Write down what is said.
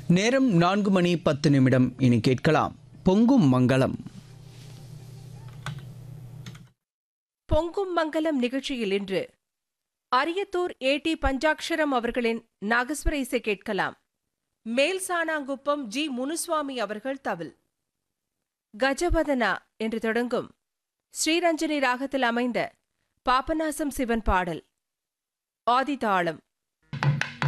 நேரம் 4:10. இனி கேட்கலாம் பொங்கும் மங்களம். பொங்கும் மங்கலம் நிகழ்ச்சியில் இன்று அரியத்தூர் ஏ.டி. பஞ்சாக்ஷரம் அவர்களின் நாகஸ்வர இசை கேட்கலாம். மேல்சானாங்குப்பம் ஜி. முனுசுவாமி அவர்கள் தவில். கஜபதனா என்று தொடங்கும் ஸ்ரீரஞ்சனி ராகத்தில் அமைந்த பாபநாசம் சிவன் பாடல். ஆதிதாளம்